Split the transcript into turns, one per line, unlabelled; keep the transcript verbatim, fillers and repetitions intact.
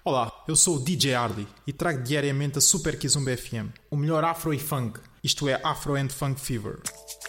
Olá, eu sou o D J Hardy e trago diariamente a Super Kizomba F M, o melhor afro e funk, isto é Afro and Funk Fever.